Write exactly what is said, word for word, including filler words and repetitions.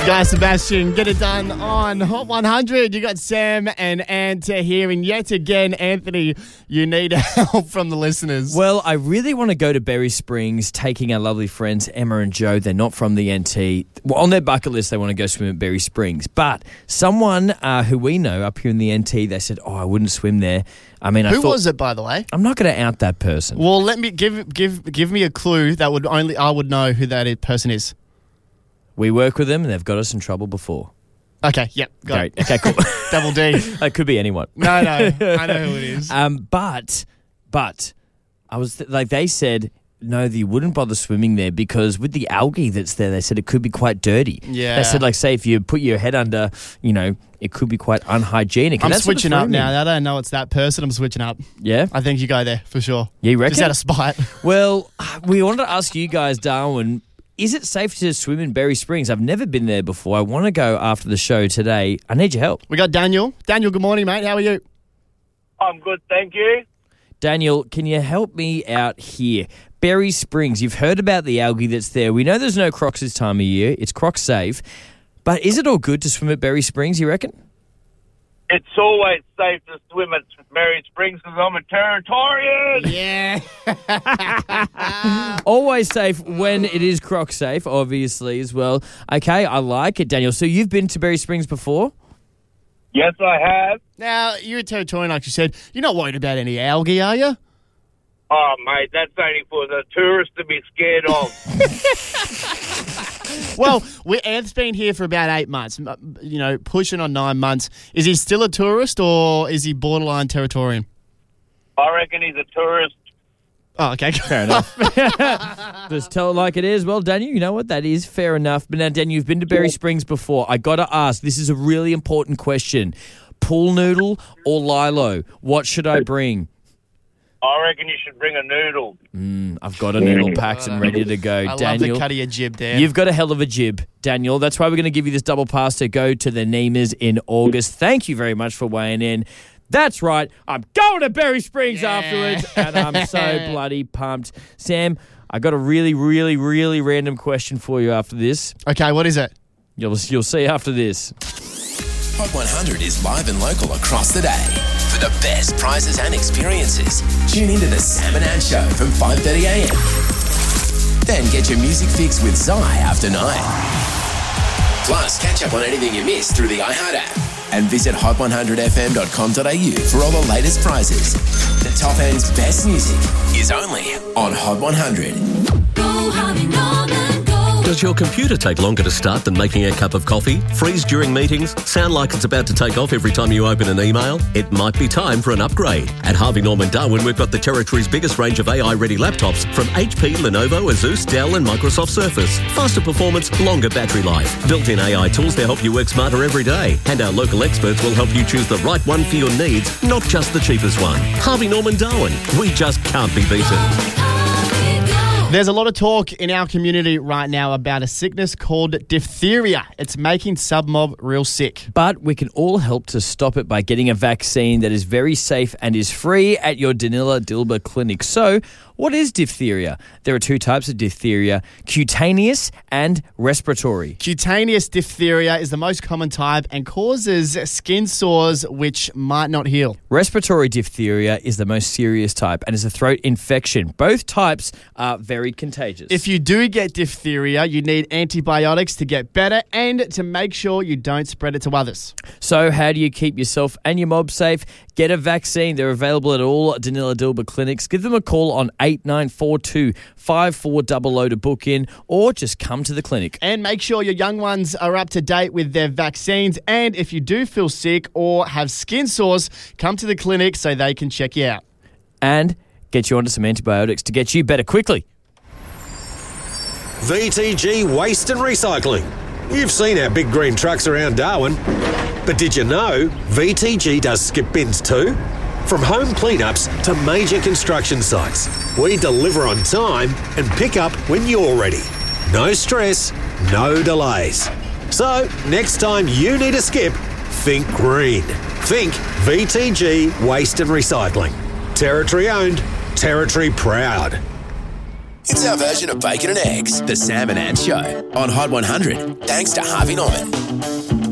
Guy Sebastian, get it done on Hot one hundred. You got Sam and Ant here, and yet again, Anthony, you need help from the listeners. Well, I really want to go to Berry Springs, taking our lovely friends Emma and Joe. They're not from the N T. Well, on their bucket list, they want to go swim at Berry Springs. But someone uh, who we know up here in the N T, they said, "Oh, I wouldn't swim there." I mean, I who thought, was it, by the way? I'm not going to out that person. Well, let me give give give me a clue that would only I would know who that person is. We work with them, and they've got us in trouble before. Okay, yep, got Great. it. Okay, cool. Double D. It could be anyone. No, no, I know who it is. Um, but, but, I was th- like they said, no, you wouldn't bother swimming there because with the algae that's there, they said it could be quite dirty. Yeah. They said, like, say if you put your head under, you know, it could be quite unhygienic. I'm And that's what switching threw up me. now. I don't know it's that person. I'm switching up. Yeah? I think you go there for sure. Yeah, you reckon? Just out of spite. Well, we wanted to ask you guys, Darwin, is it safe to swim in Berry Springs? I've never been there before. I want to go after the show today. I need your help. We got Daniel. Daniel, good morning, mate. How are you? I'm good, thank you. Daniel, can you help me out here? Berry Springs, you've heard about the algae that's there. We know there's no crocs this time of year. It's croc safe. But is it all good to swim at Berry Springs, you reckon? It's always safe to swim at Berry Springs because I'm a Territorian. Yeah. Always safe when it is croc safe, obviously, as well. Okay, I like it, Daniel. So you've been to Berry Springs before? Yes, I have. Now, you're a Territorian, like you said. You're not worried about any algae, are you? Oh, mate, that's only for the tourists to be scared of. Well, we, Anth's been here for about eight months, m- you know, pushing on nine months. Is he still a tourist or is he borderline Territorian? I reckon he's a tourist. Oh, okay. Fair enough. Just tell it like it is. Well, Daniel, you know what? That is fair enough. But now, Daniel, you've been to Berry Springs before. I got to ask, this is a really important question. Pool noodle or lilo? What should I bring? I reckon you should bring a noodle. Mm, I've got a noodle packed and ready to go. I Daniel, love the cut of your jib there. you've got a hell of a jib, Daniel. That's why we're going to give you this double pass to go to the Nemers in August. Thank you very much for weighing in. That's right. I'm going to Berry Springs Yeah. afterwards, and I'm so bloody pumped. Sam, I got a really, really, really random question for you after this. Okay, what is it? You'll you'll see after this. Hot one hundred is live and local across the day. For the best prizes and experiences, tune into the Sam and Ant Show from five thirty a.m. Then get your music fix with Zai after nine. Plus, catch up on anything you missed through the iHeart app. And visit hot one hundred f m dot com dot a u for all the latest prizes. The top end's best music is only on Hot one hundred. Go, Harvey Norman, go. Does your computer take longer to start than making a cup of coffee? Freeze during meetings? Sound like it's about to take off every time you open an email? It might be time for an upgrade. At Harvey Norman Darwin, we've got the territory's biggest range of A I-ready laptops from H P, Lenovo, Asus, Dell and Microsoft Surface. Faster performance, longer battery life. Built-in A I tools to help you work smarter every day. And our local experts will help you choose the right one for your needs, not just the cheapest one. Harvey Norman Darwin. We just can't be beaten. There's a lot of talk in our community right now about a sickness called diphtheria. It's making submob real sick. But we can all help to stop it by getting a vaccine that is very safe and is free at your Danila Dilba clinic. So, what is diphtheria? There are two types of diphtheria, cutaneous and respiratory. Cutaneous diphtheria is the most common type and causes skin sores which might not heal. Respiratory diphtheria is the most serious type and is a throat infection. Both types are very contagious. If you do get diphtheria, you need antibiotics to get better and to make sure you don't spread it to others. So how do you keep yourself and your mob safe? Get a vaccine. They're available at all Danila Dilba clinics. Give them a call on eight nine four two, five four zero zero to book in or just come to the clinic. And make sure your young ones are up to date with their vaccines. And if you do feel sick or have skin sores, come to the clinic so they can check you out. And get you onto some antibiotics to get you better quickly. V T G Waste and Recycling. You've seen our big green trucks around Darwin. But did you know V T G does skip bins too? From home cleanups to major construction sites, we deliver on time and pick up when you're ready. No stress, no delays. So, next time you need a skip, think green. Think V T G Waste and Recycling. Territory owned, territory proud. It's our version of bacon and eggs. The Sam and Ant Show on Hot one hundred. Thanks to Harvey Norman.